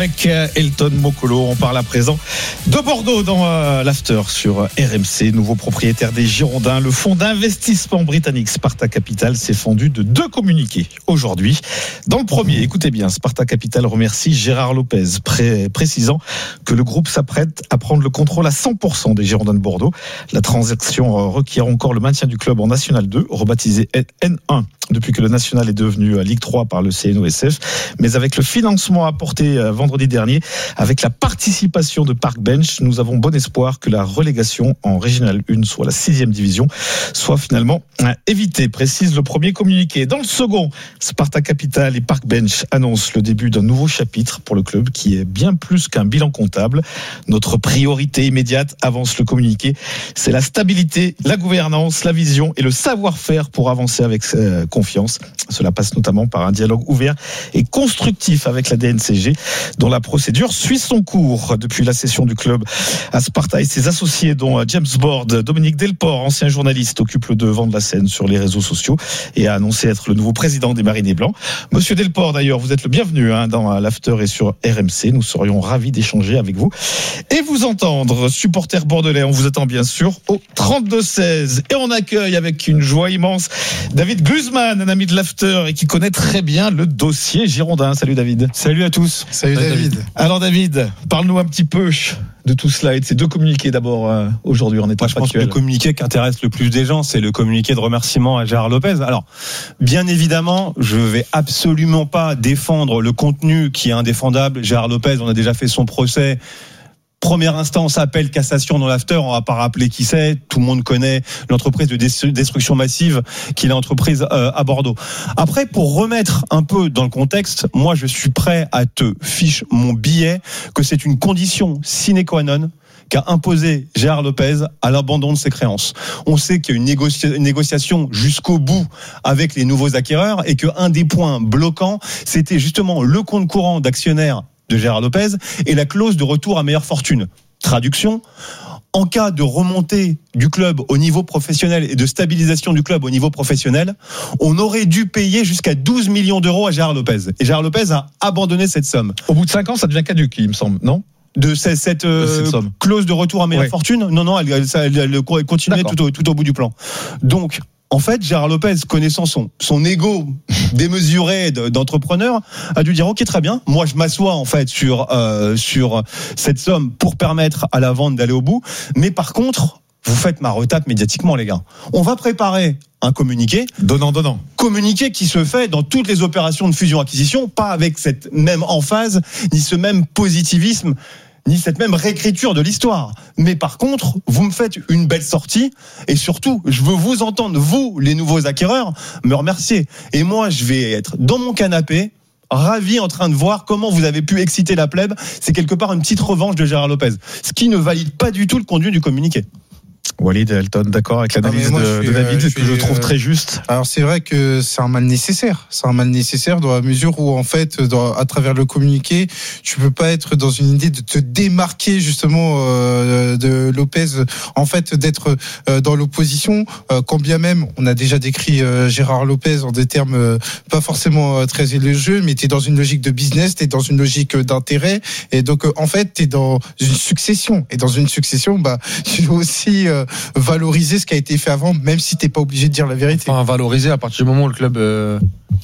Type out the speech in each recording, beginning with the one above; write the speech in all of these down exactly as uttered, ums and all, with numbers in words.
Avec Elton Mokolo, on parle à présent de Bordeaux dans euh, l'after sur R M C, nouveau propriétaire des Girondins. Le fonds d'investissement britannique Sparta Capital s'est fendu de deux communiqués aujourd'hui. Dans le premier, écoutez bien, Sparta Capital remercie Gérard Lopez, pré- précisant que le groupe s'apprête à prendre le contrôle à cent pour cent des Girondins de Bordeaux. La transaction requiert encore le maintien du club en National deux, rebaptisé N un depuis que le National est devenu Ligue trois par le C N O S F, mais avec le financement apporté vendredi dernier, avec la participation de Park Bench, nous avons bon espoir que la relégation en Régional un, soit la sixième division, soit finalement évitée, précise le premier communiqué. Dans le second, Sparta Capital et Park Bench annoncent le début d'un nouveau chapitre pour le club qui est bien plus qu'un bilan comptable. Notre priorité immédiate, avance le communiqué, c'est la stabilité, la gouvernance, la vision et le savoir-faire pour avancer avec euh, confiance. Cela passe notamment par un dialogue ouvert et constructif avec la D N C G, dont la procédure suit son cours. Depuis la cession du club à Sparta et ses associés, dont James Board, Dominique Delport, ancien journaliste, occupe le devant de la scène sur les réseaux sociaux et a annoncé être le nouveau président des Marinés Blancs. Monsieur Delport, d'ailleurs, vous êtes le bienvenu hein, dans l'after et sur R M C. Nous serions ravis d'échanger avec vous et vous entendre. Supporter bordelais, on vous attend bien sûr au trente-deux seize. Et on accueille avec une joie immense David Guzman, un ami de l'after et qui connaît très bien le dossier girondin. Salut David. Salut à tous. Salut, Salut David. David. Alors David, parle-nous un petit peu de tout cela et de ces deux communiqués d'abord euh, aujourd'hui en état Moi, je pense actuel. que le communiqué qui intéresse le plus des gens, c'est le communiqué de remerciement à Gérard Lopez. Alors, bien évidemment, je vais absolument pas défendre le contenu qui est indéfendable. Gérard Lopez, on a déjà fait son procès. Première instance, appel, cassation dans l'after, on va pas rappeler qui c'est, tout le monde connaît l'entreprise de destruction massive qu'il a entreprise à Bordeaux. Après, pour remettre un peu dans le contexte, moi je suis prêt à te fiche mon billet que c'est une condition sine qua non qu'a imposé Gérard Lopez à l'abandon de ses créances. On sait qu'il y a une, négoci- une négociation jusqu'au bout avec les nouveaux acquéreurs et qu'un des points bloquants, c'était justement le compte courant d'actionnaires de Gérard Lopez et la clause de retour à meilleure fortune. Traduction, en cas de remontée du club au niveau professionnel et de stabilisation du club au niveau professionnel, on aurait dû payer jusqu'à douze millions d'euros à Gérard Lopez. Et Gérard Lopez a abandonné cette somme. Au bout de cinq ans, ça devient caduque, il me semble, non ? De cette, cette, euh, cette clause de retour à meilleure ouais. fortune, non, non, elle, elle, elle, elle continuait tout au, tout au bout du plan. Donc, en fait, Gérard Lopez, connaissant son, son ego démesuré d'entrepreneur, a dû dire ok, très bien, moi je m'assois en fait sur, euh, sur cette somme pour permettre à la vente d'aller au bout, mais par contre, vous faites ma retape médiatiquement les gars. On va préparer un communiqué. Donnant, donnant. Communiqué qui se fait dans toutes les opérations de fusion-acquisition, pas avec cette même emphase, ni ce même positivisme, ni cette même réécriture de l'histoire. Mais par contre, vous me faites une belle sortie et surtout, je veux vous entendre, vous, les nouveaux acquéreurs, me remercier. Et moi, je vais être dans mon canapé, ravi en train de voir comment vous avez pu exciter la plèbe. C'est quelque part une petite revanche de Gérard Lopez. Ce qui ne valide pas du tout le contenu du communiqué. Walid, Elton, d'accord avec l'analyse ah de, suis, de David, euh, que je trouve euh, très juste. Alors c'est vrai que c'est un mal nécessaire. C'est un mal nécessaire dans la mesure où en fait, dans, à travers le communiqué, tu peux pas être dans une idée de te démarquer justement euh, de Lopez, en fait d'être euh, dans l'opposition. Euh, quand bien même, on a déjà décrit euh, Gérard Lopez en des termes euh, pas forcément euh, très élogieux, mais t'es dans une logique de business, t'es dans une logique d'intérêt, et donc euh, en fait t'es dans une succession. Et dans une succession, bah tu dois aussi euh, valoriser ce qui a été fait avant, même si t'es pas obligé de dire la vérité. Enfin, valoriser à partir du moment où le club euh...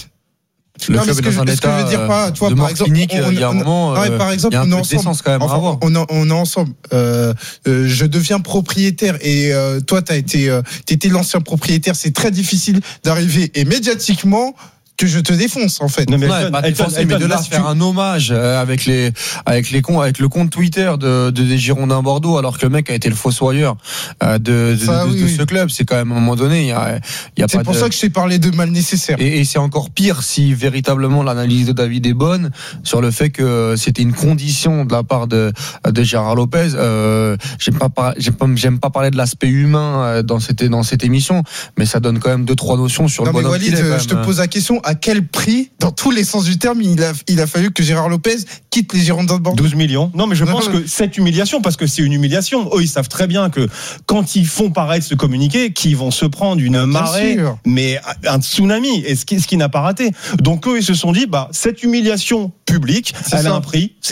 Le non, club est dans un état que je veux dire pas, toi, par exemple, clinique, on, on, il y a un moment, non, par exemple, il y a un on est ensemble. Quand même enfin, à avoir. On, on est ensemble. Euh, euh, je deviens propriétaire et euh, toi, t'as été, euh, t'étais l'ancien propriétaire. C'est très difficile d'arriver et médiatiquement que je te défonce en fait. Non mais, non, Elton, pas défoncer, Elton, mais Elton, de là faire tu... un hommage avec les avec les comptes avec le compte Twitter de, de des Girondins Bordeaux alors que le mec a été le fossoyeur de de, ça, de, oui, de oui. ce club, c'est quand même à un moment donné il y a il y a c'est pas pour de... ça que je t'ai parlé de mal nécessaire. Et, et c'est encore pire si véritablement l'analyse de David est bonne sur le fait que c'était une condition de la part de de Gérard Lopez. Euh, j'aime pas j'aime pas j'aime pas parler de l'aspect humain dans cette dans cette émission, mais ça donne quand même deux trois notions sur non, le bonhomme. Walid, qu'il est, je te pose la question. À quel prix, dans tous les sens du terme, il a, il a fallu que Gérard Lopez quitte les Girondins de Bordeaux? douze millions. Non, mais je non, pense non. que cette humiliation, parce que c'est une humiliation, eux, ils savent très bien que quand ils font paraître ce communiqué, qu'ils vont se prendre une marée, sûr. mais un tsunami, et ce qui, ce qui n'a pas raté. Donc eux, ils se sont dit, bah, cette humiliation publique, c'est elle ça. a un prix.